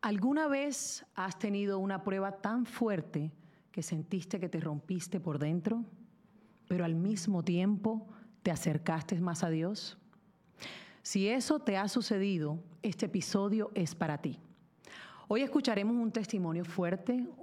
¿Alguna vez has tenido una prueba tan fuerte que sentiste que te rompiste por dentro, pero al mismo tiempo te acercaste más a Dios? Si eso te ha sucedido, este episodio es para ti. Hoy escucharemos un testimonio fuerte,